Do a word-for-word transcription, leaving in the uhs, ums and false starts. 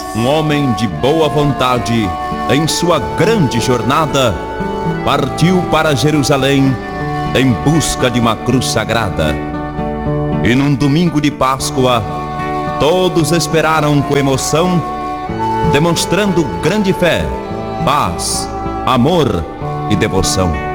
um homem de boa vontade, em sua grande jornada, partiu para Jerusalém em busca de uma cruz sagrada. E num domingo de Páscoa, todos esperaram com emoção, demonstrando grande fé, paz, amor e devoção.